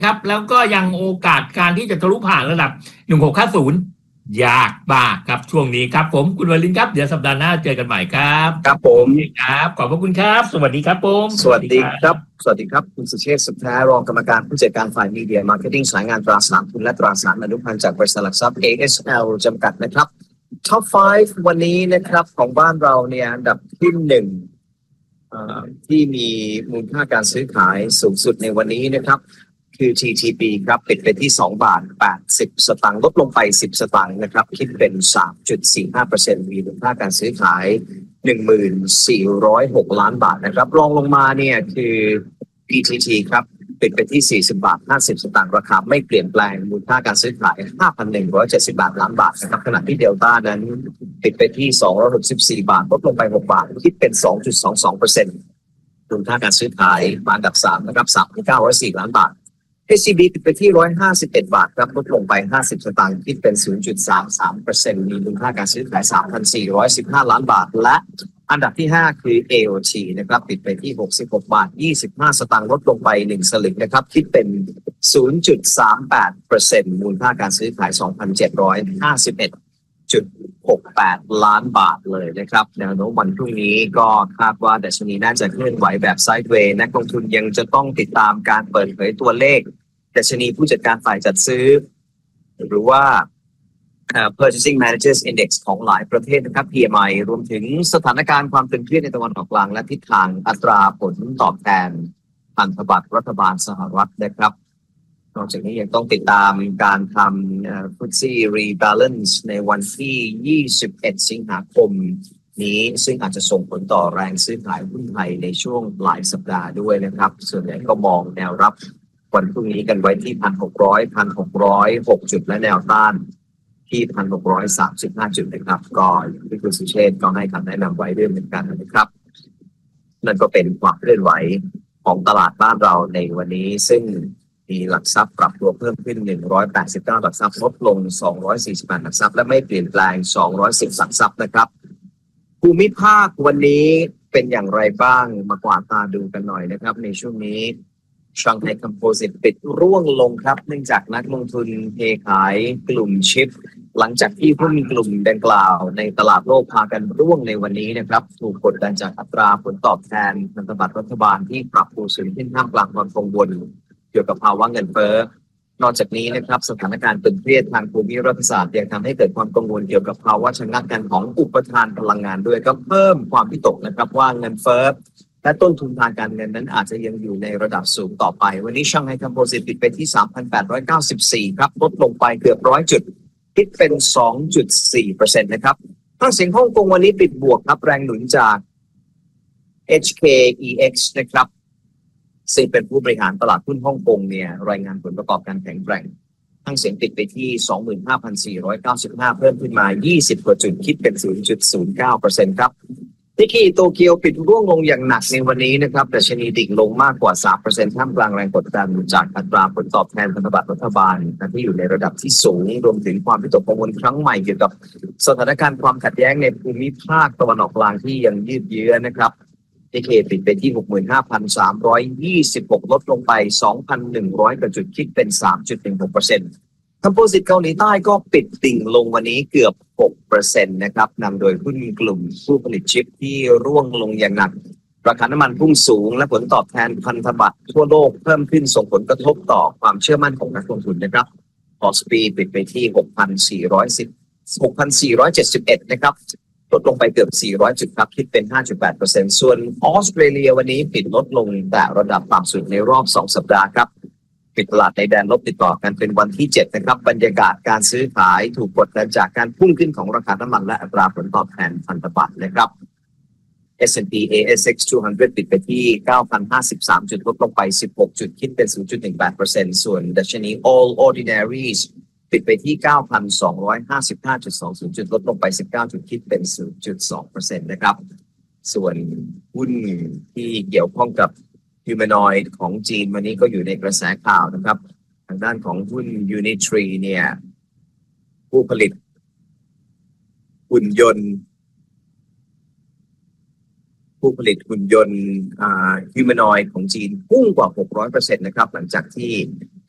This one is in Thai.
ครับแล้วก็ยังโอกาสการที่จะทะลุผ่านระดับ1650ยากมากครับช่วงนี้ครับผมคุณวรินทร์ครับเดี๋ยวสัปดาห์หน้าเจอกันใหม่ครับครับผมครับขอบพระคุณครับสวัสดีครับผมสวัสดีครับคุณสุเชษฐ์สุขแท้รองกรรมการผู้จัดการฝ่ายมีเดียมาร์เก็ตติ้งสายงานตราสารทุนและตราสารอนุพันธ์จากบริษัทหลักทรัพย์ ASL จำกัดนะครับ Top 5 วันนี้นะครับของบ้านเราเนี่ยอันดับที่1ที่มีมูลค่าการซื้อขายสูงสุดในวันนี้นะครับคือ TTB ครับปิดไปที่2.80 สตางค์ลดลงไป10สตางค์นะครับคิดเป็น 3.45% มีมูลค่าการซื้อขาย 1406 ล้านบาทนะครับรองลงมาเนี่ยคือ PTT ครับปิดไปที่40.50 สตางค์ราคาไม่เปลี่ยนแปลงมูลค่าการซื้อขาย 5,170 ล้านบาทนะครับขณะที่เดลต้านั้นปิดไปที่264บาทลดลงไป6บาทคิดเป็น 2.22% มูลค่าการซื้อขายมาอันดับ3นะครับ 3,904 ล้านบาทHCB ปิดไปที่151บาทครับลดลงไป50สตางค์คิดเป็น 0.33% มีมูลค่าการซื้อขาย 3,415 ล้านบาทและอันดับที่5คือ AOT นะครับปิดไปที่66บาท25สตางค์ลดลงไป1สลึงนะครับคิดเป็น 0.38% มูลค่าการซื้อขาย 2,751.68 ล้านบาทเลยนะครับแนวโน้มวันพรุ่งนี้ก็คาดว่าดัชนีน่าจะเคลื่อนไหวแบบไซด์เวย์นักลงทุนยังจะต้องติดตามการเปิดเผยตัวเลขดัชนีผู้จัดการฝ่ายจัดซื้อหรือว่า Purchasing Managers Index ของหลายประเทศนะครับ PMI รวมถึงสถานการณ์ความตึงเครียดในตะวันออกกลางและทิศทางอัตราผลตอบแทนพันธบัตรรัฐบาลสหรัฐนะครับนอกจากนี้ยังต้องติดตามการทำFTSE Rebalance ในวันที่21สิงหาคมนี้ซึ่งอาจจะส่งผลต่อแรงซื้อขายหุ้นไทยในช่วงปลายสัปดาห์ด้วยนะครับส่วนใหญ่ก็มองแนวรับวันพรุ่งนี้กันไว้ที่ 1,606 จุดและแนวต้านที่ 1,635 จุดนะครับก็ที่คุณสุเชษฐ์ก็ให้คำแนะนำไว้ด้วยเหมือนกันนะครับนั่นก็เป็นความเคลื่อนไหวของตลาดบ้านเราในวันนี้ซึ่งมีหลักทรัพย์ปรับตัวเพิ่มขึ้น189หลักทรัพย์ลดลง248หลักทรัพย์และไม่เปลี่ยนแปลง210หลักทรัพย์นะครับภูมิภาควันนี้เป็นอย่างไรบ้างมากวาดตาดูกันหน่อยนะครับในช่วงนี้ชังไฮคอมโพสิตปิดร่วงลงครับเนื่องจากนักลงทุนเทขายกลุ่มชิปหลังจากที่หุ้นกลุ่มดังกล่าวในตลาดโลกพากันร่วงในวันนี้นะครับถูกกดดันจากอัตราผลตอบแทนพันธบัตรรัฐบาลที่ปรับตัวสูงขึ้นท่ามกลางความกังวลเกี่ยวกับภาวะเงินเฟ้อนอกจากนี้นะครับสถานการณ์ตึงเครียดทางภูมิรัฐศาสตร์ยังทำให้เกิดความกังวลเกี่ยวกับภาวะชะงักกันของอุปทานพลังงานด้วยก็เพิ่มความวิตกนะครับว่าเงินเฟ้อและต้นทุนทางการเงินนั้นอาจจะยังอยู่ในระดับสูงต่อไปวันนี้ช่างไฮคอมโพสิตปิดไปที่ 3,894 ครับลดลงไปเกือบ100จุดคิดเป็น 2.4% นะครับทางเสียงฮ่องกงวันนี้ปิดบวกครับแรงหนุนจาก HKEX นะครับซึ่งเป็นผู้บริหารตลาดหุ้นฮ่องกงเนี่ยรายงานผลประกอบการแข็งแกร่งทั้งเสียงติดไปที่ 25,495 เพิ่มขึ้นมา20กว่าจุดคิดเป็น 0.09% ครับนิกเกอิโตเกียวปิดร่วงลงอย่างหนักในวันนี้นะครับดัชนีดิ่งลงมากกว่า 3% ท่ามกลางแรงกดดันจากอัตราผลตอบแทนพันธบัตรรัฐบาลที่อยู่ในระดับที่สูงรวมถึงความวิตกกังวลครั้งใหม่เกี่ยวกับสถานการณ์ความขัดแย้งในภูมิภาคตะวันออกกลางที่ยังยืดเยื้อนะครับนิกเกปิดไปที่ 65,326 ลดลงไป 2,100 กว่าจุดคิดเป็น 3.16%คอมโพสิตเกาหลีใต้ก็ปิดติ่งลงวันนี้เกือบ 6% นะครับนำโดยหุ้นกลุ่มผู้ผลิตชิปที่ร่วงลงอย่างหนักราคาน้ำมันพุ่งสูงและผลตอบแทนพันธบัตรทั่วโลกเพิ่มขึ้นส่งผลกระทบต่อความเชื่อมั่นของนักลงทุนนะครับคอสปีปิดไปที่ 6,471 นะครับลดลงไปเกือบ400จุดครับคิดเป็น 5.8% ส่วนออสเตรเลียวันนี้ปิดลดลงแต่ระดับต่ำสุดในรอบ2สัปดาห์ครับปิดตลาดในแดนลบติดต่อกันเป็นวันที่7นะครับบรรยากาศการซื้อขายถูกกดดันจากการพุ่งขึ้นของราคาน้ำมันและอัตราผลตอบแทนพันธบัตรนะครับ S&P ASX 200 ปิดไปที่ 9,053 จุดลดลงไป16จุดคิดเป็น 0.18% ส่วนดัชนี All Ordinaries ปิดไปที่ 9,255.20 จุดลดลงไป19จุดคิดเป็น 0.2% นะครับส่วนหุ้นที่เกี่ยวข้องกับHumanoid ของจีนวันนี้ก็อยู่ในกระแสข่าวนะครับทางด้านของหุ้น Unitree เนี่ยผู้ผลิตหุ่นยนต์Humanoid ของจีนพุ่งกว่า 600% นะครับหลังจากที่